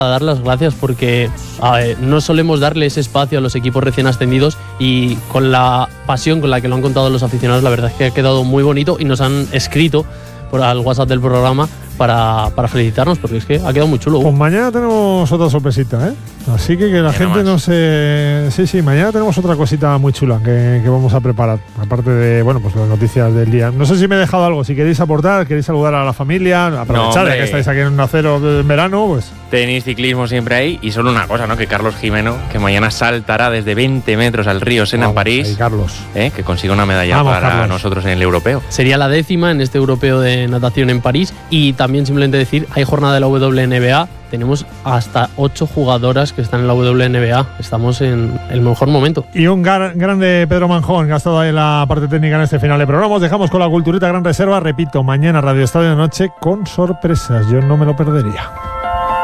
dar las gracias porque no solemos darle ese espacio a los equipos recién ascendidos y con la pasión con la que lo han contado los aficionados, la verdad es que ha quedado muy bonito y nos han escrito al WhatsApp del programa para felicitarnos, porque es que ha quedado muy chulo. Pues mañana tenemos otra sorpresita, ¿eh? Así que la gente no se... Sí, mañana tenemos otra cosita muy chula que vamos a preparar, aparte de, bueno, pues las noticias del día. No sé si me he dejado algo, si queréis aportar, queréis saludar a la familia, aprovechar ya que estáis aquí en Onda Cero en verano, pues... Tenis, ciclismo siempre ahí, y solo una cosa, ¿no? Que Carlos Jimeno, que mañana saltará desde 20 metros al río Sena en París, ahí, Carlos. Que consiga una medalla para Carlos. Nosotros en el europeo. Sería la 10ª en este europeo de natación en París, y también simplemente decir, hay jornada de la WNBA, tenemos hasta 8 jugadoras que están en la WNBA, estamos en el mejor momento. Y un grande Pedro Manjón, que ha estado ahí en la parte técnica en este final de programa. Os dejamos con la culturita Gran Reserva, repito, mañana Radio Estadio de Noche con sorpresas, yo no me lo perdería.